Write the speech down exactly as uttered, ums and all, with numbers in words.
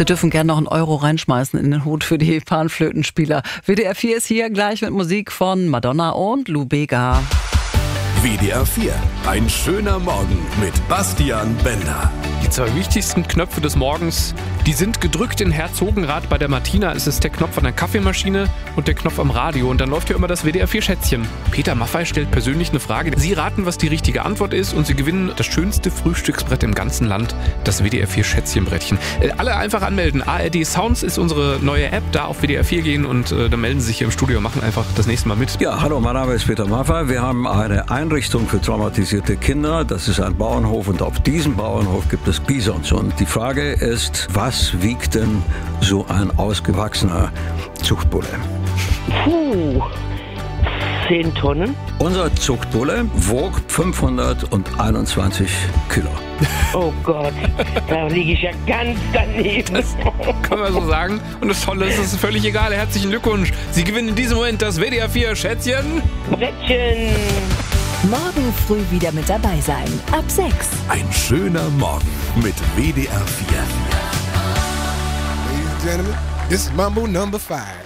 Sie dürfen gerne noch einen Euro reinschmeißen in den Hut für die Panflötenspieler. W D R vier ist hier gleich mit Musik von Madonna und Lou Bega. W D R vier, ein schöner Morgen mit Bastian Bender. Die zwei wichtigsten Knöpfe des Morgens, die sind gedrückt in Herzogenrath bei der Martina. Es ist der Knopf an der Kaffeemaschine und der Knopf am Radio. Und dann läuft ja immer das W D R vier Schätzchen. Peter Maffay stellt persönlich eine Frage. Sie raten, was die richtige Antwort ist und Sie gewinnen das schönste Frühstücksbrett im ganzen Land, das W D R vier Schätzchenbrettchen. Äh, alle einfach anmelden. A R D Sounds ist unsere neue App. Da auf W D R vier gehen und äh, dann melden Sie sich hier im Studio und machen einfach das nächste Mal mit. Ja, hallo, mein Name ist Peter Maffay. Wir haben eine Einrichtung für traumatisierte Kinder. Das ist ein Bauernhof und auf diesem Bauernhof gibt es Bisons. Und die Frage ist, was wiegt denn so ein ausgewachsener Zuchtbulle? Puh, zehn Tonnen. Unser Zuchtbulle wog fünfhunderteinundzwanzig Kilo. Oh Gott, da liege ich ja ganz daneben. Das kann man so sagen. Und das Tolle ist, es ist völlig egal. Herzlichen Glückwunsch. Sie gewinnen in diesem Moment das W D R vier Schätzchen. Brettchen. Morgen früh wieder mit dabei sein. Ab sechs. Ein schöner Morgen mit W D R vier. Ladies and gentlemen, this is Mambo number five.